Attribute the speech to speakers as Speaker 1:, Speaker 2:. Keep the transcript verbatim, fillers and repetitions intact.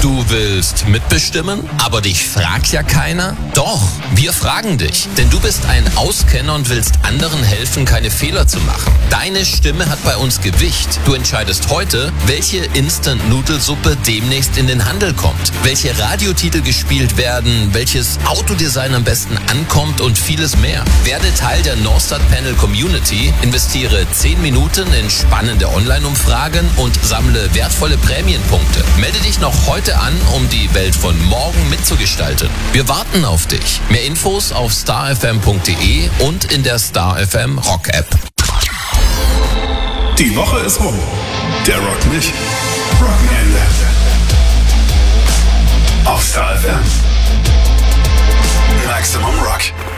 Speaker 1: Du willst mitbestimmen, aber dich fragt ja keiner? Doch, wir fragen dich, denn du bist ein Auskenner und willst anderen helfen, keine Fehler zu machen. Deine Stimme hat bei uns Gewicht. Du entscheidest heute, welche Instant-Nudelsuppe demnächst in den Handel kommt, welche Radiotitel gespielt werden, welches Autodesign am besten ankommt und vieles mehr. Werde Teil der Northstar Panel Community, investiere zehn Minuten in spannende Online-Umfragen und sammle wertvolle Prämienpunkte. Melde dich noch heute an, um die Welt von morgen mitzugestalten. Wir warten auf dich. Mehr Infos auf star f m punkt d e und in der Star F M Rock App.
Speaker 2: Die Woche ist rum. Der Rock nicht. Rock'n'Ende. Auf Star F M. Maximum Rock.